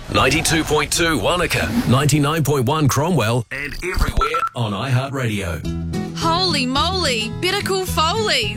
92.2 Wanaka, 99.1 Cromwell, and everywhere on iHeartRadio. Holy moly, Better Call Foley.